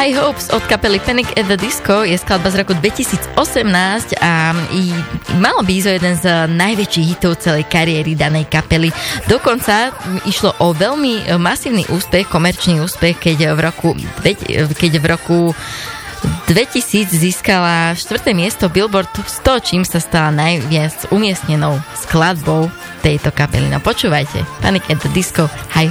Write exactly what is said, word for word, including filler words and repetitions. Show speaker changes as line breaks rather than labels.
High Hopes od kapely Panic at the Disco je skladba z roku dvetisícosemnásť a malo by ísť o jeden z najväčších hitov celej kariéry danej kapely. Dokonca išlo o veľmi masívny úspech, komerčný úspech, keď v roku, keď v roku dvetisíc získala štvrté miesto Billboard sto, čím sa stala najviac umiestnenou skladbou tejto kapely. No počúvajte, Panic at the Disco, High